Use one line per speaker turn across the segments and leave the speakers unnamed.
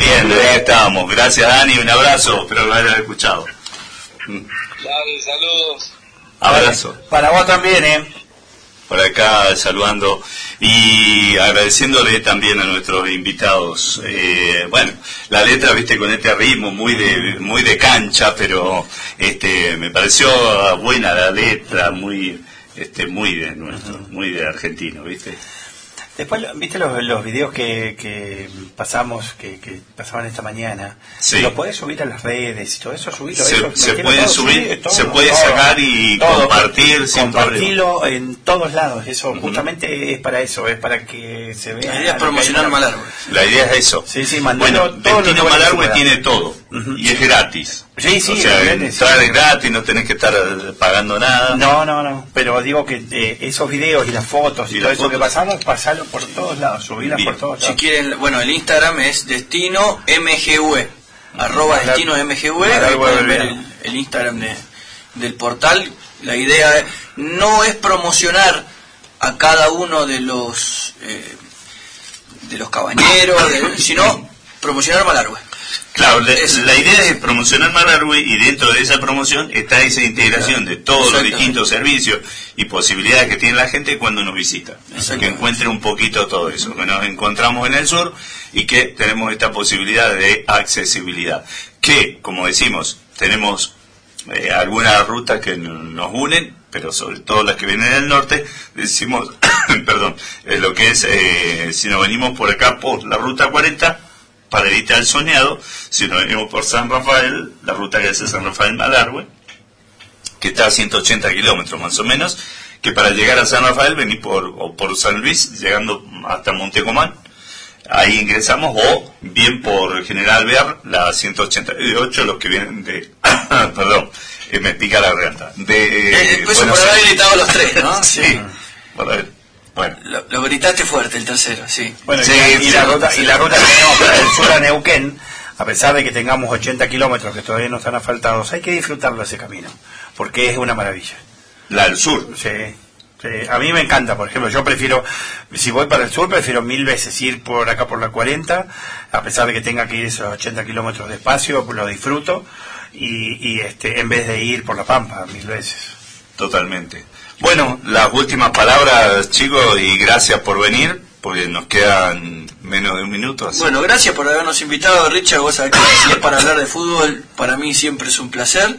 Bien, ahí estamos. Gracias, Dani, un abrazo, espero lo hayas escuchado.
Dale, saludos.
Abrazo.
Para vos también,
Por acá saludando y agradeciéndole también a nuestros invitados. Bueno, la letra, viste, con este ritmo muy de cancha, pero me pareció buena la letra, muy de nuestro, muy de argentino, viste.
Después, ¿viste los videos que pasamos, que pasaban esta mañana?
Sí.
¿Los podés subir a las redes y todo eso? ¿Subirlo?
Se pueden subir,
sí, todo,
se puede
todo,
sacar y
todo,
compartir sin
compartirlo
problema.
en todos lados. Eso justamente es para eso, es para que se vea.
La idea es promocionar Malargüe.
La idea es eso.
Sí,
Bueno, Destino Malargüe tiene todo.
Uh-huh.
Y es gratis.
Sí, sí,
o sea, entrar
sí.
es gratis, no tenés que estar pagando nada.
No, pero digo que esos videos y las fotos y todo eso que pasamos, pasarlo por todos lados, subirlas por todos lados.
Si quieren, bueno, el Instagram es Destino MGV, @ Destino MGV, ahí pueden ver el Instagram del portal. La idea no es promocionar a cada uno de los cabañeros, sino promocionar Malargüe.
Claro, la idea es promocionar Malargüe y dentro de esa promoción está esa integración de todos los distintos servicios y posibilidades que tiene la gente cuando nos visita. Que encuentre un poquito todo eso, que nos encontramos en el sur y que tenemos esta posibilidad de accesibilidad. Que, como decimos, tenemos algunas rutas que nos unen, pero sobre todo las que vienen del norte, decimos, perdón, lo que es, si nos venimos por acá por la ruta 40, para evitar el soñado, si nos venimos por San Rafael, la ruta que hace San Rafael Malargüe, que está a 180 kilómetros más o menos, que para llegar a San Rafael venís por San Luis, llegando hasta Montecomán, ahí ingresamos, o bien por General Alvear, la 188, los que vienen de, perdón, me pica la garganta,
Eso por haber gritado los tres, ¿no?
Sí, por haber. Bueno.
Lo gritaste fuerte, el tercero, sí.
Bueno,
sí,
y la ruta que tenemos para el sur a Neuquén, a pesar de que tengamos 80 kilómetros que todavía no están asfaltados, hay que disfrutarlo ese camino, porque es una maravilla.
La del sur.
Sí. A mí me encanta, por ejemplo, yo prefiero, si voy para el sur, prefiero 1000 veces ir por acá por la 40, a pesar de que tenga que ir esos 80 kilómetros despacio, lo disfruto, y en vez de ir por la Pampa, 1000 veces.
Totalmente. Bueno, las últimas palabras, chicos, y gracias por venir, porque nos quedan menos de un minuto. Así.
Bueno, gracias por habernos invitado, Richard. Vos sabés que si es para hablar de fútbol, para mí siempre es un placer,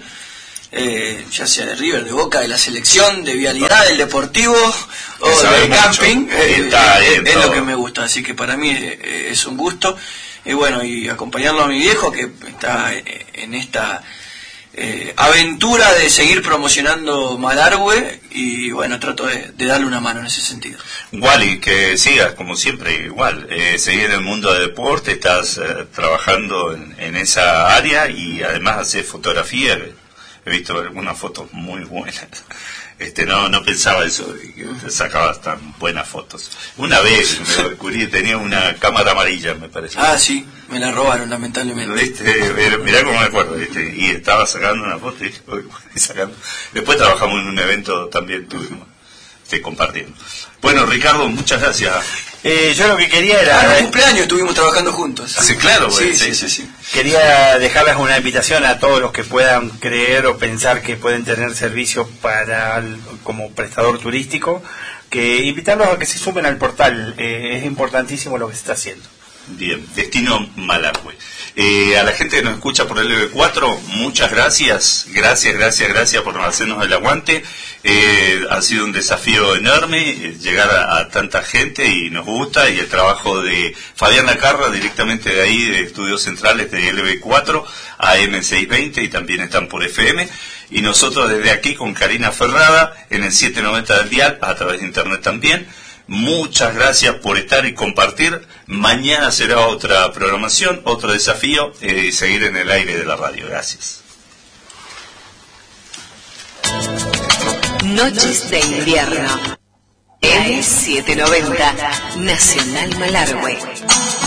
ya sea de River, de Boca, de la selección, de Vialidad, del Deportivo o del camping, es lo que me gusta, así que para mí es un gusto. Y bueno, y acompañarlo a mi viejo, que está en esta aventura de seguir promocionando Malargüe, y bueno, trato de darle una mano en ese sentido.
Wally, que sigas como siempre igual, seguir en el mundo del deporte, estás trabajando en esa área y además haces fotografía. He visto algunas fotos muy buenas. No pensaba eso, que sacabas tan buenas fotos. Una vez me descubrí, tenía una cámara amarilla, me parece.
Ah, sí, me la robaron lamentablemente.
Mirá cómo me acuerdo, y estaba sacando una foto y sacando. Después trabajamos en un evento también, estuvimos compartiendo. Bueno, Ricardo, muchas gracias.
Yo lo que quería era...
En el cumpleaños estuvimos trabajando juntos.
Sí, claro.
Sí.
Quería dejarles una invitación a todos los que puedan creer o pensar que pueden tener servicio como prestador turístico, que invitarlos a que se sumen al portal. Es importantísimo lo que se está haciendo.
Bien, Destino Malargüe. A la gente que nos escucha por el LB4, muchas gracias por hacernos el aguante. Ha sido un desafío enorme llegar a tanta gente y nos gusta, y el trabajo de Fabián Lacarra directamente de ahí, de Estudios Centrales de LB4, AM620, y también están por FM, y nosotros desde aquí con Karina Ferrada en el 790 del dial, a través de internet también. Muchas gracias por estar y compartir. Mañana será otra programación, otro desafío, seguir en el aire de la radio. Gracias.
Noches de invierno. M790 Nacional Malargüe.